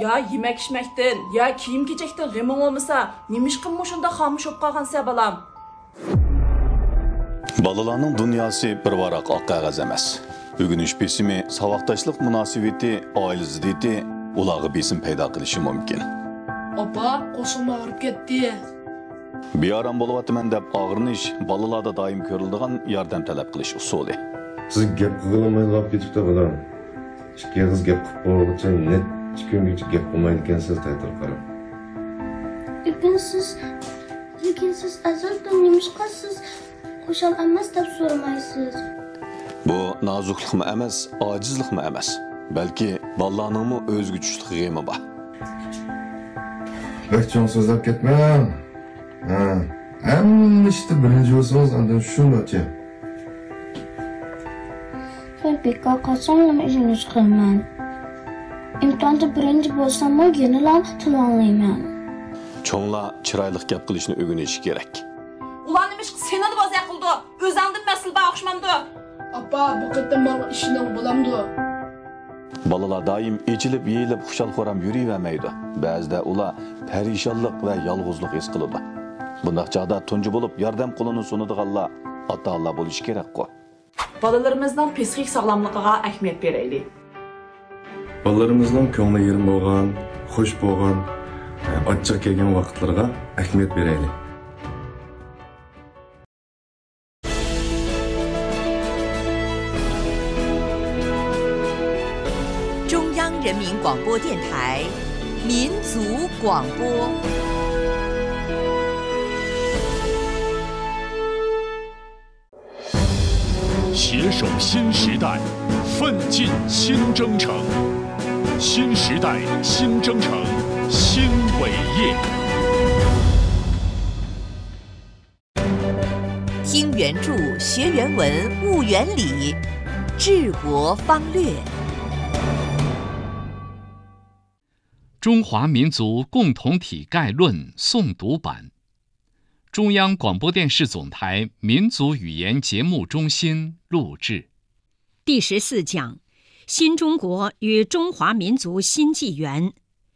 Ya yemek içmekten, ya kiyim kechekten g'iming olmasa, nimishqinmi shunda xomush bo'lib qolgansa balam? Balalarning dunyosi bir varaq oq qog'oz emas. O'rganish besimi, saboqdoshlik munosabati, oila ziddiyati ularga besim paydo qilishi mumkin. Opa, qo'shim og'rib ketdi. Beoram bo'lyapman deb og'rinish balalarda doim ko'riladigan yordam talab qilish usuli. Siz gap qilmay qolib ketibdi bolam. Ikki qiz gap qilib qo'yguncha net 2 kungacha gap qilmaydi ekansiz ta'til qarab. Lekin siz azaldan nimishqa siz qo'shal emas deb so'ramaysiz. Bu nozuklikmi emas, ojizlikmi emas, balki balalarning o'zga tushlig'imi bor. Bachon so'zlab ketmang. Hamma ishda birinchi bo'lsangiz, andan shundoqcha. Men bekor qolsam nima ishni chiqaman. Imtihonda birinchi bo'lsam, yana tamomlayman. Cho'nglar chiroyli gap qilishni o'rganishi kerak. Ular nimishqa seni deb o'zi qildi. O'zingdan mas'ul o'xshamamdi. Opa, bu qatda menga ishni bo'lamdi. Balalar doim echilib, yeyilib, xushal-xo'ram yuriyvermaydi. Ba'zida ular parishonlik va yolg'izlik his qiladi. Bundaq chaqda tunji bo'lib, yordam qo'lini sunadiganlar ota-onalar bo'lishi kerak-ku. Balalarimizning psixik sog'lomligiga ahamiyat beraylik. Balalarimizning ko'ngli yerim bo'lgan, xush bo'lgan, ochiq kelgan vaqtlarga ahamiyat beraylik. 中央人民广播电台民族广播。 携手新时代，奋进新征程。新时代新征程，新伟业。 听原著，学原文，悟原理，治国方略。 中华民族共同体概论诵读版，中央广播电视总台民族语言节目中心录制。 第14讲：新中国与中华民族新纪元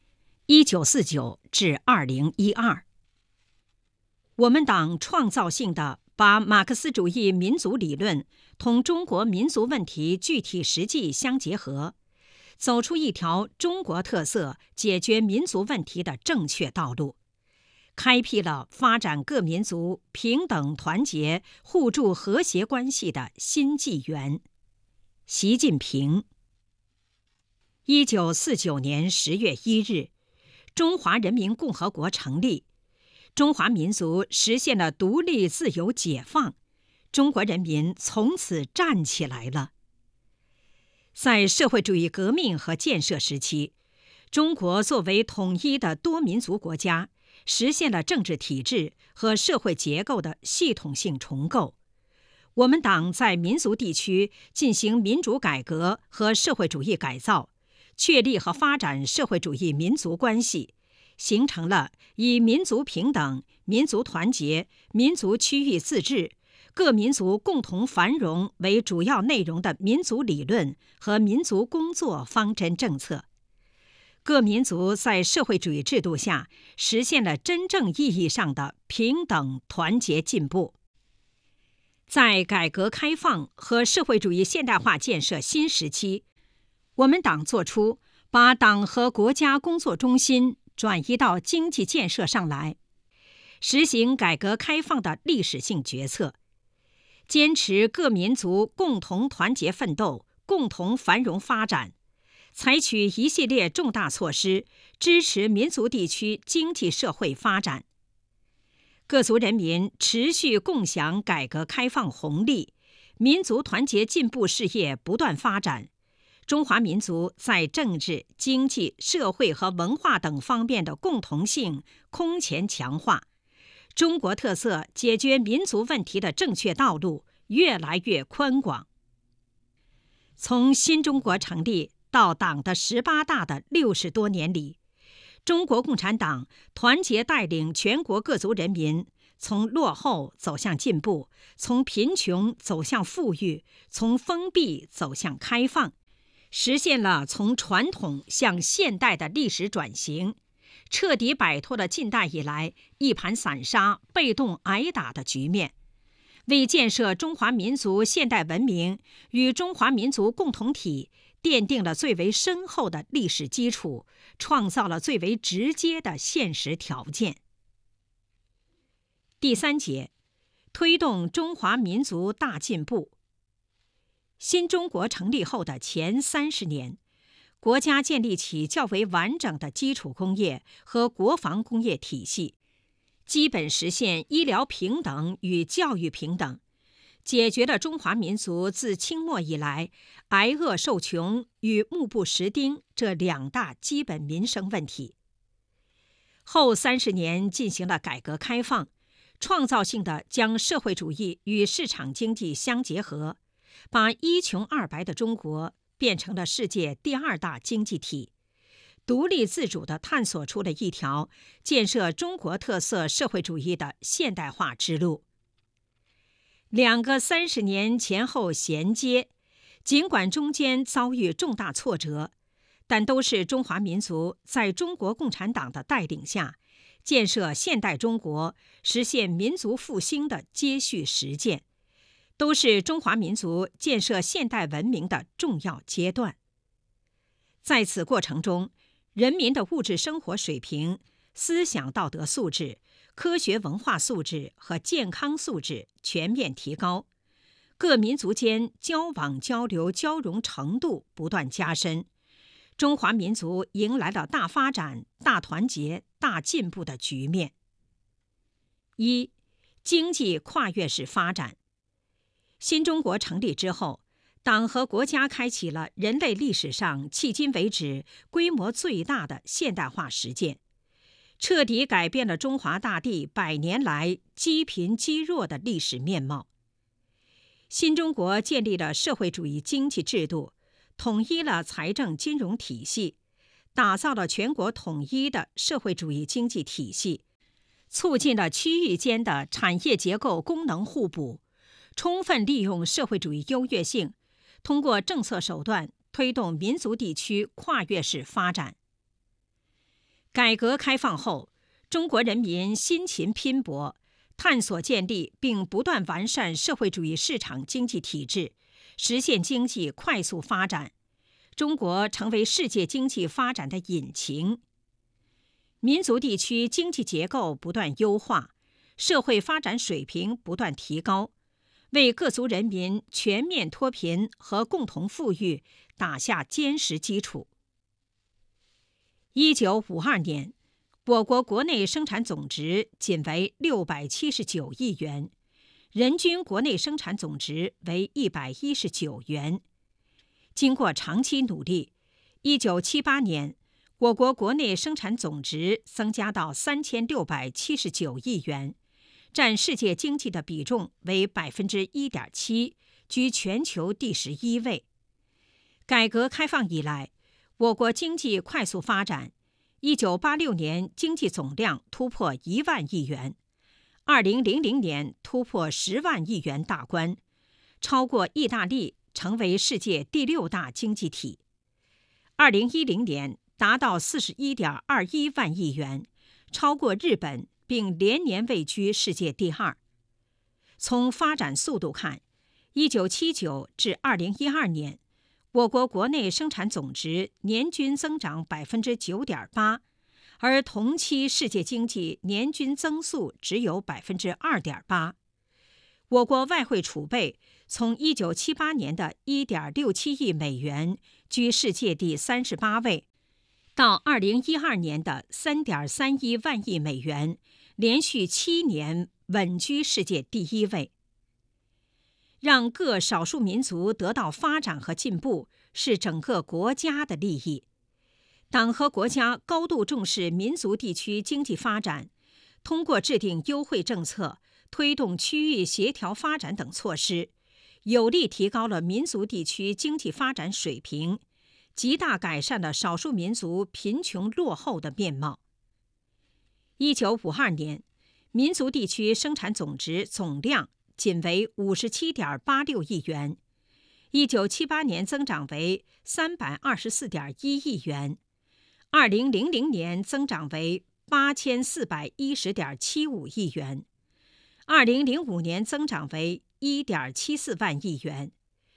，1949至2012。我们党创造性地把马克思主义民族理论同中国民族问题具体实际相结合，走出一条中国特色解决民族问题的正确道路，开辟了发展各民族平等团结、互助和谐关系的新纪元。习近平。1949年10月1日，中华人民共和国成立，中华民族实现了独立自由解放，中国人民从此站起来了。在社会主义革命和建设时期，中国作为统一的多民族国家，实现了政治体制和社会结构的系统性重构。我们党在民族地区进行民主改革和社会主义改造，确立和发展社会主义民族关系，形成了以民族平等、民族团结、民族区域自治、各民族共同繁荣为主要内容的民族理论和民族工作方针政策。各民族在社会主义制度下实现了真正意义上的平等团结进步。在改革开放和社会主义现代化建设新时期，我们党作出把党和国家工作中心转移到经济建设上来，实行改革开放的历史性决策，坚持各民族共同团结奋斗、共同繁荣发展，采取一系列重大措施，支持民族地区经济社会发展。各族人民持续共享改革开放红利，民族团结进步事业不断发展，中华民族在政治、经济、社会和文化等方面的共同性空前强化，中国特色解决民族问题的正确道路越来越宽广。从新中国成立到党的18大的60多年里，中国共产党团结带领全国各族人民从落后走向进步，从贫穷走向富裕，从封闭走向开放， 实现了从传统向现代的历史转型，彻底摆脱了近代以来一盘散沙、被动挨打的局面，为建设中华民族现代文明与中华民族共同体奠定了最为深厚的历史基础，创造了最为直接的现实条件。第3节，推动中华民族大进步。新中国成立后的前30年，国家建立起较为完整的基础工业和国防工业体系，基本实现医疗平等与教育平等，解决了中华民族自清末以来挨饿受穷与目不识丁这2大基本民生问题。后30年进行了改革开放，创造性地将社会主义与市场经济相结合，把一穷二白的中国变成了世界第2大经济体，独立自主地探索出了一条建设中国特色社会主义的现代化之路。2个30年前后衔接，尽管中间遭遇重大挫折，但都是中华民族在中国共产党的带领下，建设现代中国、实现民族复兴的接续实践，都是中华民族建设现代文明的重要阶段。在此过程中，人民的物质生活水平、思想道德素质、科学文化素质和健康素质全面提高，各民族间交往交流交融程度不断加深，中华民族迎来了大发展、大团结、大进步的局面。1. 经济跨越式发展。新中国成立之后，党和国家开启了人类历史上迄今为止规模最大的现代化实践，彻底改变了中华大地100年来积贫积弱的历史面貌。新中国建立了社会主义经济制度，统一了财政金融体系，打造了全国统一的社会主义经济体系，促进了区域间的产业结构功能互补，充分利用社会主义优越性，通过政策手段推动民族地区跨越式发展。改革开放后，中国人民辛勤拼搏，探索建立并不断完善社会主义市场经济体制，实现经济快速发展，中国成为世界经济发展的引擎。民族地区经济结构不断优化，社会发展水平不断提高，为各族人民全面脱贫和共同富裕打下坚实基础。1952年，我国国内生产总值仅为679亿元，人均国内生产总值为119元。经过长期努力，1978年，我国国内生产总值增加到3679亿元，占世界经济的比重为1.7%，居全球第11位。改革开放以来，我国经济快速发展，1986年经济总量突破1万亿元，2000年突破10万亿元大关，超过意大利，成为世界第6大经济体。2010年达到41.21万亿元，超过日本，并连年位居世界第2。从发展速度看，1979至2012年，我国国内生产总值年均增长9.8%，而同期世界经济年均增速只有2.8%。我国外汇储备从1978年的1.67亿美元居世界第38位，到2012年的3.31万亿美元，连续7年稳居世界第1位。让各少数民族得到发展和进步，是整个国家的利益。党和国家高度重视民族地区经济发展，通过制定优惠政策、推动区域协调发展等措施，有力提高了民族地区经济发展水平，极大改善了少数民族贫穷落后的面貌。1952年，民族地区生产总值总量仅为57.86亿元 1978年增长为324.1亿元，2000年增长为8410.75亿元，2005年增长为1.74万亿元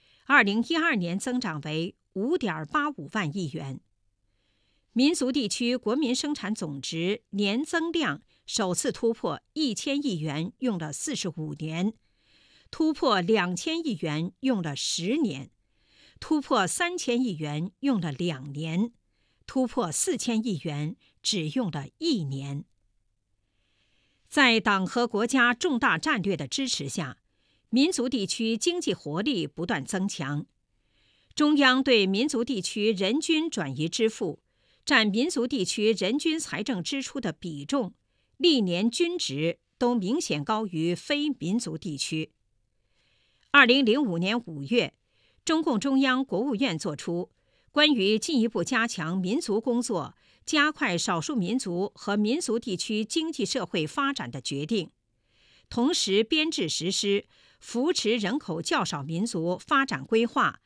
，2012年增长为5.85万亿元。民族地区国民生产总值年增量首次突破1000亿元用了45年，突破2000亿元用了10年，突破3000亿元用了2年，突破4000亿元只用了1年。在党和国家重大战略的支持下，民族地区经济活力不断增强。中央对民族地区人均转移支付占民族地区人均财政支出的比重，历年均值都明显高于非民族地区。2005年5月，中共中央、国务院作出关于进一步加强民族工作、加快少数民族和民族地区经济社会发展的决定，同时编制实施扶持人口较少民族发展规划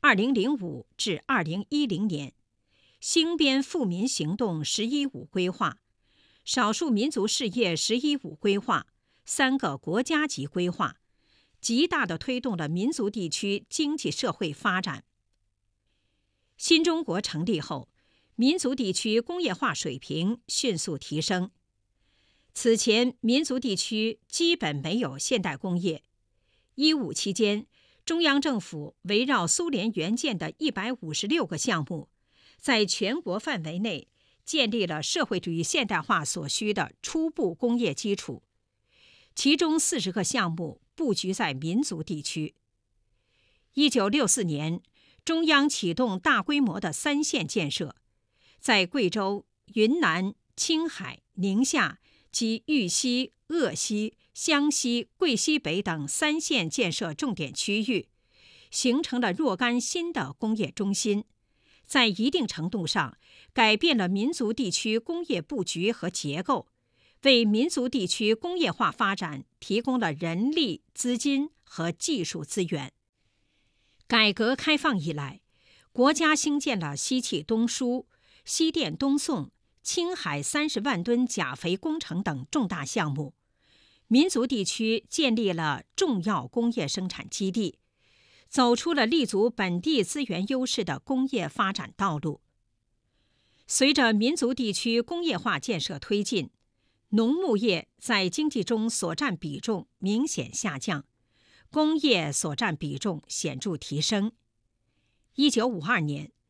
2005至2010年、兴编富民行动“1015”规划、少数民族事业“1015”规划3个国家级规划，极大地推动了民族地区经济社会发展。新中国成立后，民族地区工业化水平迅速提升。此前，民族地区基本没有现代工业。15期间，中央政府围绕苏联援建的156个项目，在全国范围内建立了社会主义现代化所需的初步工业基础，其中40个项目布局在民族地区。1964年，中央启动大规模的3线建设，在贵州、云南、青海、宁夏及豫西、鄂西、湘西、贵西北等3线建设重点区域，形成了若干新的工业中心，在一定程度上改变了民族地区工业布局和结构，为民族地区工业化发展提供了人力、资金和技术资源。改革开放以来，国家兴建了西气东输、西电东送、青海30万吨钾肥工程等重大项目，民族地区建立了重要工业生产基地，走出了立足本地资源优势的工业发展道路。随着民族地区工业化建设推进，农牧业在经济中所占比重明显下降，工业所占比重显著提升。1952年，